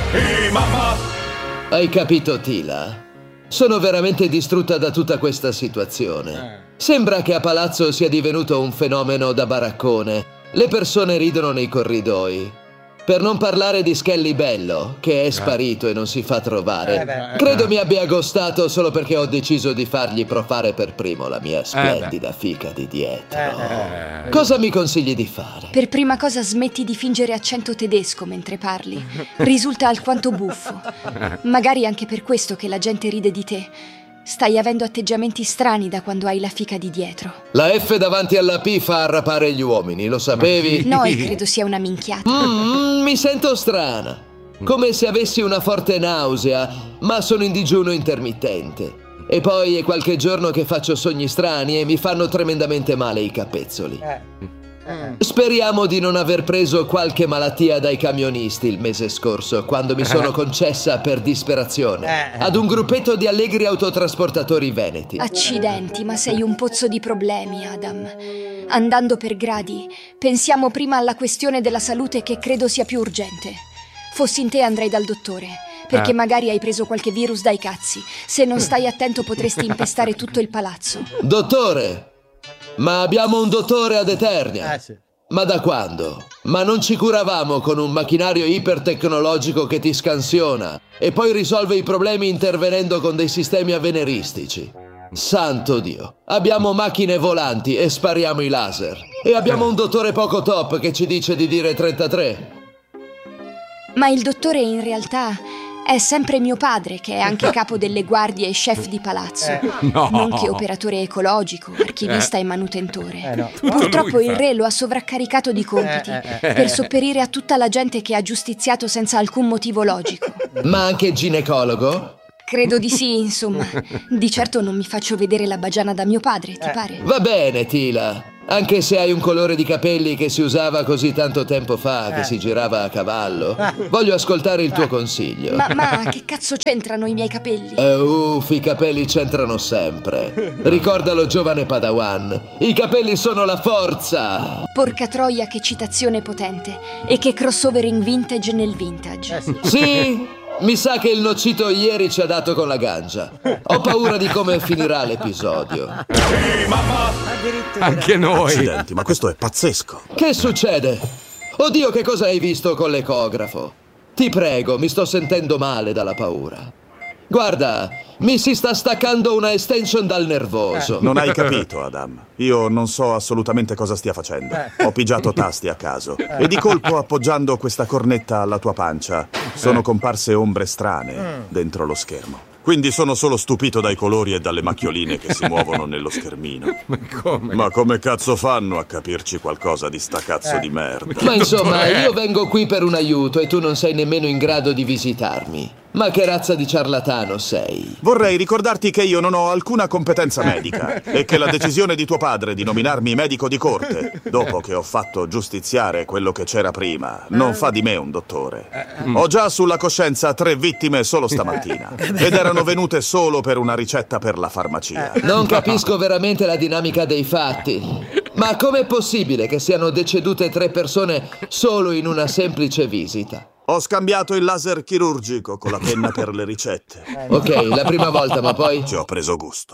mamma! Hai capito, Tila? Sono veramente distrutta da tutta questa situazione. Sembra che a palazzo sia divenuto un fenomeno da baraccone. Le persone ridono nei corridoi. Per non parlare di Skelly Bello, che è sparito e non si fa trovare. Credo mi abbia aggostato solo perché ho deciso di fargli profare per primo la mia splendida fica di dietro. Cosa mi consigli di fare? Per prima cosa smetti di fingere accento tedesco mentre parli. Risulta alquanto buffo. Magari anche per questo che la gente ride di te. Stai avendo atteggiamenti strani da quando hai la fica di dietro. La F davanti alla P fa arrapare gli uomini, lo sapevi? No, e credo sia una minchiata. Mi sento strana. Come se avessi una forte nausea, ma sono in digiuno intermittente. E poi è qualche giorno che faccio sogni strani e mi fanno tremendamente male i capezzoli. Speriamo di non aver preso qualche malattia dai camionisti il mese scorso, quando mi sono concessa per disperazione ad un gruppetto di allegri autotrasportatori veneti. Accidenti, ma sei un pozzo di problemi, Adam. Andando per gradi, pensiamo prima alla questione della salute, che credo sia più urgente. Fossi in te andrei dal dottore, perché magari hai preso qualche virus dai cazzi. Se non stai attento potresti impestare tutto il palazzo. Dottore! Ma abbiamo un dottore ad Eternia. Sì. Ma da quando? Ma non ci curavamo con un macchinario ipertecnologico che ti scansiona e poi risolve i problemi intervenendo con dei sistemi avveniristici? Santo Dio, abbiamo macchine volanti e spariamo i laser. E abbiamo un dottore poco top che ci dice di dire 33. Ma il dottore in realtà è sempre mio padre, che è anche capo delle guardie e chef di palazzo. Nonché operatore ecologico, archivista e manutentore. Purtroppo il re lo ha sovraccaricato di compiti per sopperire a tutta la gente che ha giustiziato senza alcun motivo logico. Ma anche ginecologo? Credo di sì, insomma. Di certo non mi faccio vedere la bagiana da mio padre, ti pare? Va bene, Tila. Anche se hai un colore di capelli che si usava così tanto tempo fa, che si girava a cavallo. Voglio ascoltare il tuo consiglio. Ma che cazzo c'entrano i miei capelli? I capelli c'entrano sempre. Ricordalo, giovane Padawan. I capelli sono la forza. Porca troia, che citazione potente. E che crossovering vintage nel vintage. Sì? Mi sa che il nocito ieri ci ha dato con la ganja. Ho paura di come finirà l'episodio. Anche noi. Accidenti, ma questo è pazzesco. Che succede? Oddio, che cosa hai visto con l'ecografo? Ti prego, mi sto sentendo male dalla paura. Guarda, mi si sta staccando una extension dal nervoso. Non hai capito, Adam. Io non so assolutamente cosa stia facendo. Ho pigiato tasti a caso e di colpo, appoggiando questa cornetta alla tua pancia, sono comparse ombre strane dentro lo schermo. Quindi sono solo stupito dai colori e dalle macchioline che si muovono nello schermino. Ma come cazzo fanno a capirci qualcosa di sta cazzo di merda? Ma insomma, io vengo qui per un aiuto e tu non sei nemmeno in grado di visitarmi. Ma che razza di ciarlatano sei? Vorrei ricordarti che io non ho alcuna competenza medica e che la decisione di tuo padre di nominarmi medico di corte, dopo che ho fatto giustiziare quello che c'era prima, non fa di me un dottore. Ho già sulla coscienza 3 vittime solo stamattina ed erano venute solo per una ricetta per la farmacia. Non capisco veramente la dinamica dei fatti. Ma com'è possibile che siano decedute 3 persone solo in una semplice visita? Ho scambiato il laser chirurgico con la penna per le ricette. Ok, la prima volta, ma poi... Ci ho preso gusto.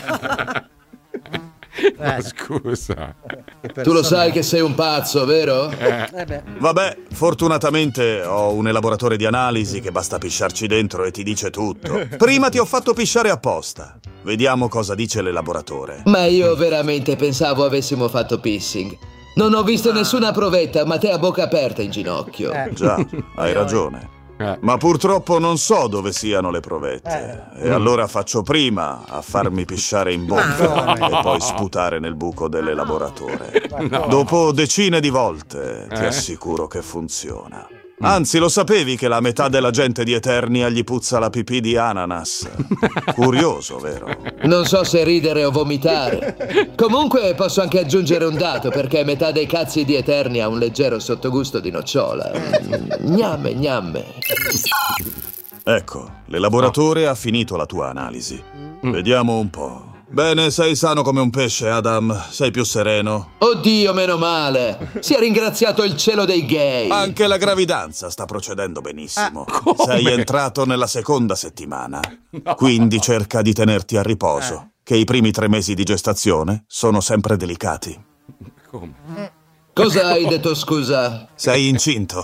Scusa. Tu lo sai che sei un pazzo, vero? Vabbè, fortunatamente ho un elaboratore di analisi che basta pisciarci dentro e ti dice tutto. Prima ti ho fatto pisciare apposta. Vediamo cosa dice l'elaboratore. Ma io veramente pensavo avessimo fatto pissing. Non ho visto nessuna provetta, ma te a bocca aperta in ginocchio. Già, hai ragione. Ma purtroppo non so dove siano le provette. E allora faccio prima a farmi pisciare in bocca e poi sputare nel buco dell'elaboratore. Dopo decine di volte ti assicuro che funziona. Anzi, lo sapevi che la metà della gente di Eternia gli puzza la pipì di ananas? Curioso, vero? Non so se ridere o vomitare. Comunque posso anche aggiungere un dato, perché metà dei cazzi di Eternia ha un leggero sottogusto di nocciola. Gnamme, gnamme. Ecco, l'elaboratore ha finito la tua analisi. Vediamo un po'. Bene, sei sano come un pesce, Adam. Sei più sereno. Oddio, meno male. Si è ringraziato il cielo dei gay. Anche la gravidanza sta procedendo benissimo. Sei entrato nella seconda settimana. Quindi cerca di tenerti a riposo. Che i primi 3 mesi di gestazione sono sempre delicati. Come? Cosa hai detto, scusa? Sei incinto.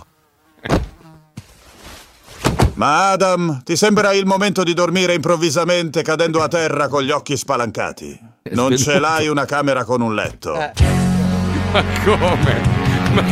Ma Adam, ti sembra il momento di dormire improvvisamente cadendo a terra con gli occhi spalancati? Non ce l'hai una camera con un letto. Ma come?